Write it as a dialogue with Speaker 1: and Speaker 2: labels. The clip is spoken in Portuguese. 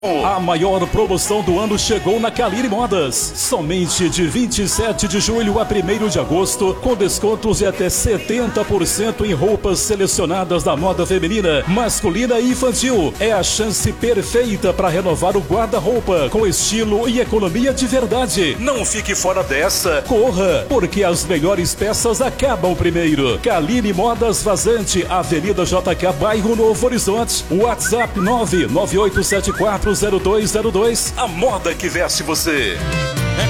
Speaker 1: A maior promoção do ano chegou na Kaline Modas. Somente de 27 de julho a 1º de agosto, com descontos de até 70% em roupas selecionadas da moda feminina, masculina e infantil. É a chance perfeita para renovar o guarda-roupa com estilo e economia de verdade. Não fique fora dessa. Corra, porque as melhores peças acabam primeiro. Kaline Modas Vazante, Avenida JK, bairro Novo Horizonte. WhatsApp 998740202. A moda que veste você.